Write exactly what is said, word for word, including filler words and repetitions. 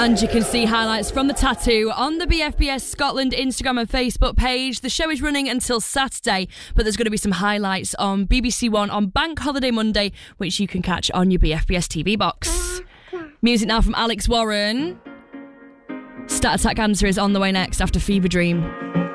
And you can see highlights from the tattoo on the B F B S Scotland Instagram and Facebook page. The show is running until Saturday, but there's going to be some highlights on B B C One on Bank Holiday Monday, which you can catch on your B F B S T V box. Music now from Alex Warren. Stat Attack Answer is on the way next after Fever Dream.